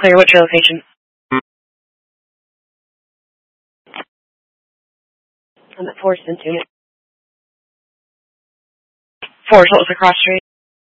Clear, what's your location? I'm at Forest and Tunic. Forest, what was the cross street?